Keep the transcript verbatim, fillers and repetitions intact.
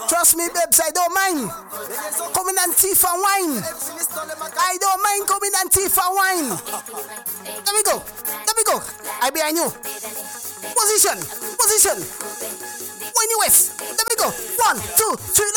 Trust me, babes, I don't mind. Coming and tea for wine. I don't mind coming and tea for wine. Let me go. Let me go. I behind you. Position. Position. Whiny West. Let me go. One, two, three.